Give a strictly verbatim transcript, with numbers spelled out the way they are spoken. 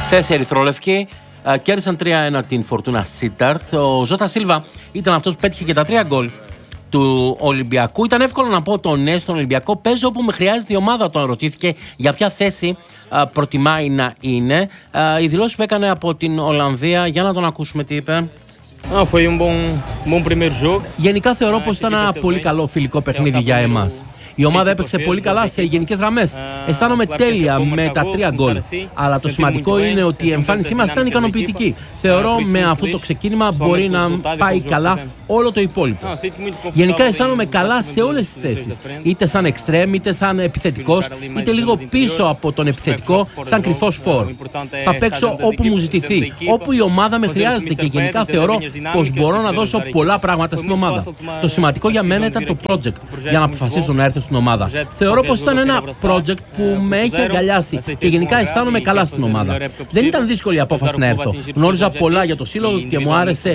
Θέση ερυθρόλευκη. Κέρδισαν τρία ένα την Φορτούνα Σίταρτ. Ο Ζώτα Σίλβα ήταν αυτός που πέτυχε και τα τρία γκολ του Ολυμπιακού. Ήταν εύκολο να πω το ναι στον Ολυμπιακό. Παίζω όπου με χρειάζεται η ομάδα, τον ρωτήθηκε για ποια θέση α, προτιμάει να είναι. Α, η δηλώση που έκανε από την Ολλανδία, για να τον ακούσουμε τι είπε. Γενικά θεωρώ πως ήταν ένα πολύ καλό φιλικό παιχνίδι για εμάς. Η ομάδα έπαιξε πολύ καλά σε γενικές γραμμές. Αισθάνομαι τέλεια με τα τρία γκολ. Αλλά το σημαντικό είναι ότι η εμφάνισή μας ήταν ικανοποιητική. Θεωρώ με αυτό το ξεκίνημα μπορεί να πάει καλά όλο το υπόλοιπο. Γενικά αισθάνομαι καλά σε όλες τις θέσεις. Είτε σαν εξτρέμ, είτε σαν επιθετικός, είτε λίγο πίσω από τον επιθετικό, σαν κρυφός φορ. Θα παίξω όπου μου ζητηθεί, όπου η ομάδα με χρειάζεται και γενικά θεωρώ πως μπορώ να δώσω πολλά πράγματα στην ομάδα. Το σημαντικό για μένα ήταν το project για να αποφασίσω να έρθω στην ομάδα. Θεωρώ πως ήταν ένα project που με έχει αγκαλιάσει και γενικά αισθάνομαι καλά στην ομάδα. Δεν ήταν δύσκολη η απόφαση να έρθω. Γνώριζα πολλά για το σύλλογο και μου άρεσε